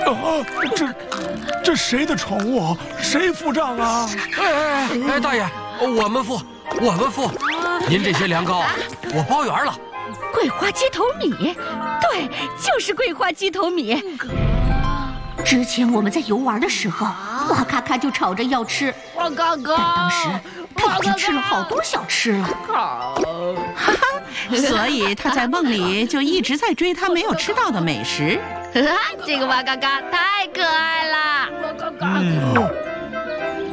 这谁的宠物？谁付账啊？ 哎，大爷，我们付。您这些凉糕我包圆了。 桂花鸡头米，对，就是桂花鸡头米。之前我们在游玩的时候，哇咔咔就吵着要吃， 哇嘎嘎， 但当时他已经吃了好多小吃了。 哈哈，所以他在梦里就一直在追他没有吃到的美食。 这个哇嘎嘎太可爱了！哇嘎嘎。